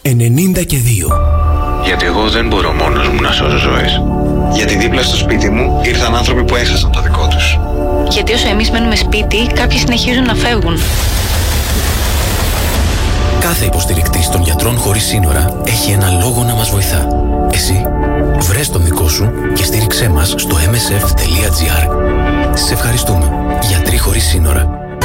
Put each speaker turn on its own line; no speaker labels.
92.
Γιατί εγώ δεν μπορώ μόνος μου να σώζω ζωές.
Γιατί δίπλα στο σπίτι μου ήρθαν άνθρωποι που έχασαν το δικό τους.
Γιατί όσο εμείς μένουμε σπίτι, κάποιοι συνεχίζουν να φεύγουν.
Κάθε υποστηρικτής των Γιατρών Χωρίς Σύνορα έχει ένα λόγο να μας βοηθά. Εσύ, βρες τον δικό σου και στήριξέ μας στο msf.gr. Σε ευχαριστούμε. Γιατροί Χωρίς Σύνορα.